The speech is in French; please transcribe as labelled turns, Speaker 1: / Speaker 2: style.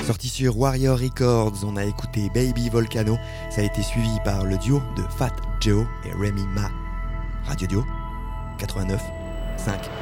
Speaker 1: Sorti sur Warrior Records, on a écouté Baby Volcano, ça a été suivi par le duo de Fat Joe et Remy Ma. Radio Dio 89.5.